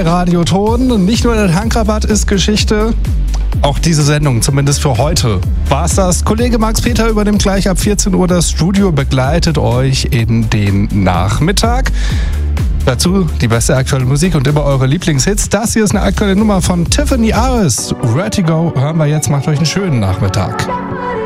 bei Radioton. Nicht nur der Tankrabatt ist Geschichte, auch diese Sendung, zumindest für heute, war es das. Kollege Max Peter übernimmt gleich ab 14 Uhr das Studio, begleitet euch in den Nachmittag. Dazu die beste aktuelle Musik und immer eure Lieblingshits. Das hier ist eine aktuelle Nummer von Tiffany Aris. Vertigo hören wir jetzt, macht euch einen schönen Nachmittag.